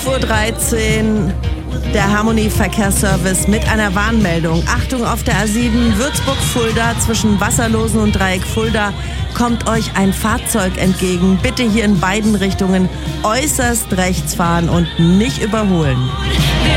5:13 Uhr. Der Harmonie Verkehrsservice mit einer Warnmeldung. Achtung, auf der A7 Würzburg-Fulda zwischen Wasserlosen und Dreieck Fulda kommt euch ein Fahrzeug entgegen. Bitte hier in beiden Richtungen äußerst rechts fahren und nicht überholen.